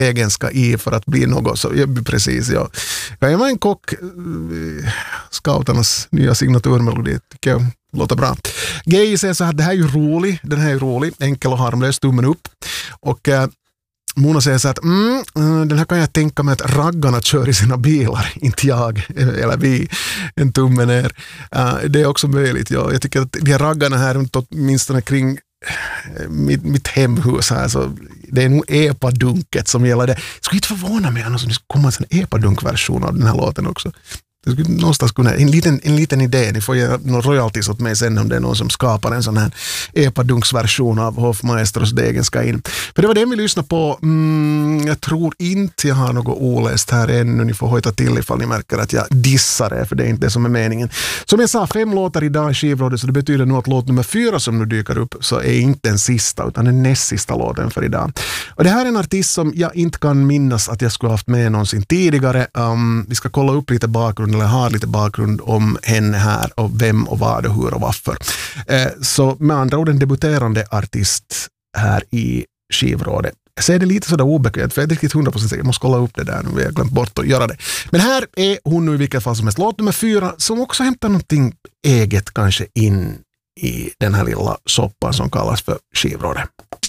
egenska i för att bli något så precis, ja. Jag var en kock, scouternas nya signaturmelodi tycker jag låter bra. Gay säger så här, det här är ju rolig, den här är rolig, enkel och harmlös, tummen upp. Och Mona säger så att den här kan jag tänka mig att raggarna kör i sina bilar, inte jag eller vi, en tumme ner. Det är också möjligt, ja. Jag tycker att de här raggarna här åtminstone kring mitt hemhus här, så det är nog epadunket som gäller det. Jag skulle inte förvåna mig annars om det skulle komma en epadunk-version av den här låten också. Det skulle någonstans kunna, en liten idé, ni får ge några royalties åt mig sen om det är någon som skapar en sån här epadunksversion av Hofmaestros Degen ska in. För det var det vi lyssnade på. Jag tror inte jag har något oläst här ännu, ni får hojta till ifall ni märker att jag dissar det, för det är inte det som är meningen. Som jag sa, 5 låtar idag i skivrådet, så det betyder nog att låt nummer 4 som nu dyker upp så är inte den sista utan den näst sista låten för idag. Och det här är en artist som jag inte kan minnas att jag skulle haft med någonsin tidigare. Vi ska kolla upp lite bakgrund eller ha lite bakgrund om henne här och vem och vad och hur och varför. Så med andra ord en debuterande artist här i skivrådet. Jag säger det lite sådär obekvämt för jag är inte riktigt 100% säker. Jag måste kolla upp det där nu, vi har glömt bort att göra det. Men här är hon nu i vilket fall som helst. Låt nummer 4 som också hämtar någonting eget kanske in i den här lilla soppan som kallas för skivrådet.